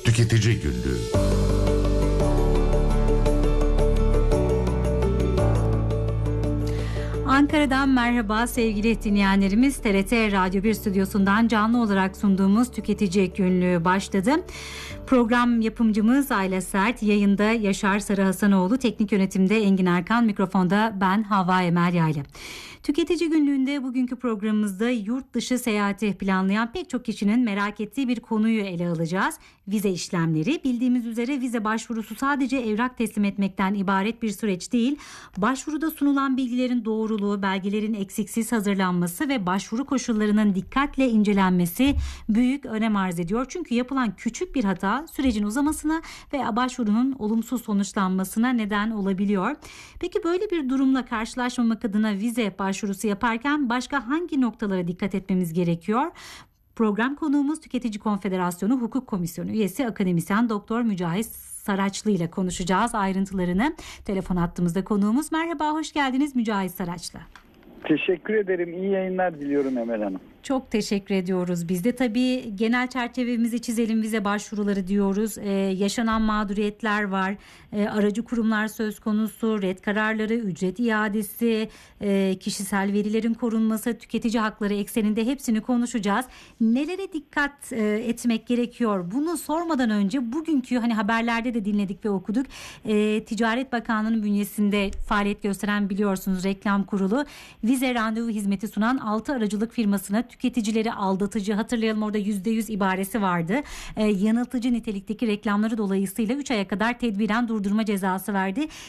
Tüketici Günlüğü. Ankara'dan merhaba sevgili dinleyenlerimiz. TRT Radyo 1 stüdyosundan canlı olarak sunduğumuz Tüketici Günlüğü başladı. Program yapımcımız Ayla Sert, yayında Yaşar Sarı Hasanoğlu, teknik yönetimde Engin Erkan, mikrofonda ben Havva Emel Yaylı. Tüketici Günlüğü'nde bugünkü programımızda yurt dışı seyahati planlayan pek çok kişinin merak ettiği bir konuyu ele alacağız. Vize işlemleri. Bildiğimiz üzere vize başvurusu sadece evrak teslim etmekten ibaret bir süreç değil. Başvuruda sunulan bilgilerin doğruluğu, belgelerin eksiksiz hazırlanması ve başvuru koşullarının dikkatle incelenmesi büyük önem arz ediyor. Çünkü yapılan küçük bir hata sürecin uzamasına veya başvurunun olumsuz sonuçlanmasına neden olabiliyor. Peki böyle bir durumla karşılaşmamak adına vize başvurusu yaparken başka hangi noktalara dikkat etmemiz gerekiyor? Program konuğumuz Tüketici Konfederasyonu Hukuk Komisyonu üyesi akademisyen Doktor Mücahit Saraçlı ile konuşacağız ayrıntılarını. Telefon hattımızda konuğumuz. Merhaba, hoş geldiniz Mücahit Saraçlı. Teşekkür ederim. İyi yayınlar diliyorum Emel Hanım. Çok teşekkür ediyoruz. Biz de tabii genel çerçevemizi çizelim, vize başvuruları diyoruz. Yaşanan mağduriyetler var. Aracı kurumlar söz konusu, red kararları, ücret iadesi, kişisel verilerin korunması, tüketici hakları ekseninde hepsini konuşacağız. Nelere dikkat etmek gerekiyor? Bunu sormadan önce bugünkü haberlerde de dinledik ve okuduk. Ticaret Bakanlığı'nın bünyesinde faaliyet gösteren biliyorsunuz reklam kurulu vize randevu hizmeti sunan 6 aracılık firmasına tüketicileri aldatıcı, hatırlayalım orada %100 ibaresi vardı. Yanıltıcı nitelikteki reklamları dolayısıyla 3 aya kadar tedbiren durdurma cezası verdi.